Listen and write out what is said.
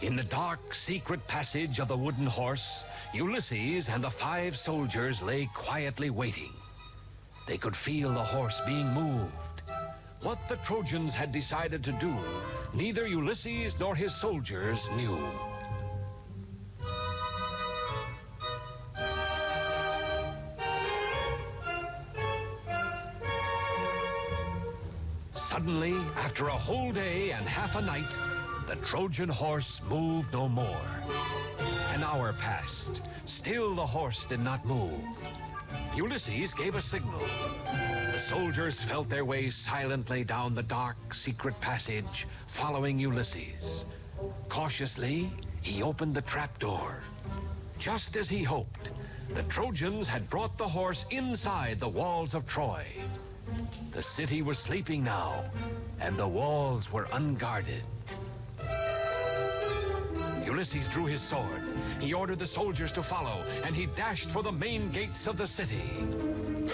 In the dark, secret passage of the wooden horse, Ulysses and the 5 soldiers lay quietly waiting. They could feel the horse being moved. What the Trojans had decided to do, neither Ulysses nor his soldiers knew. Suddenly, after a whole day and half a night, the Trojan horse moved no more. An hour passed. Still the horse did not move. Ulysses gave a signal. The soldiers felt their way silently down the dark, secret passage, following Ulysses. Cautiously, he opened the trapdoor. Just as he hoped, the Trojans had brought the horse inside the walls of Troy. The city was sleeping now, and the walls were unguarded. Ulysses drew his sword. He ordered the soldiers to follow, and he dashed for the main gates of the city.